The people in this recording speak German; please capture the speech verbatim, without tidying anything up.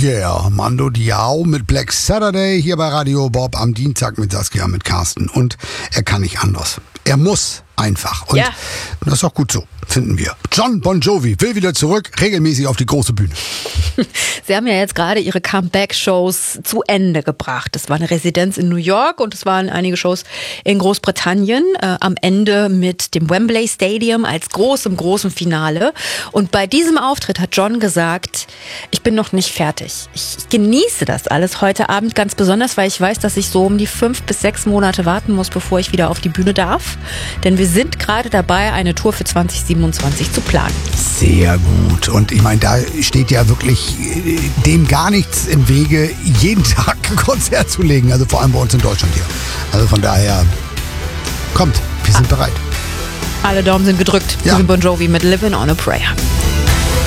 Yeah, Mando Diao mit Black Saturday hier bei Radio Bob am Dienstag mit Saskia, mit Carsten. Und er kann nicht anders. Er muss einfach. Und ja. das ist auch gut so, finden wir. Jon Bon Jovi will wieder zurück, regelmäßig auf die große Bühne. Sie haben ja jetzt gerade Ihre Comeback-Shows zu Ende gebracht. Es war eine Residenz in New York und es waren einige Shows in Großbritannien. Äh, am Ende mit dem Wembley Stadium als großem, großem Finale. Und bei diesem Auftritt hat Jon gesagt, ich bin noch nicht fertig. Ich, ich genieße das alles heute Abend ganz besonders, weil ich weiß, dass ich so um die fünf bis sechs Monate warten muss, bevor ich wieder auf die Bühne darf. Denn wir sind gerade dabei, eine Tour für zwanzig siebenundzwanzig zu planen. Sehr gut. Und ich meine, da steht ja wirklich dem gar nichts im Wege, jeden Tag ein Konzert zu legen. Also vor allem bei uns in Deutschland hier. Also von daher, kommt, wir sind ah. bereit. Alle Daumen sind gedrückt. Ja. Jon Bon Jovi mit Living on a Prayer.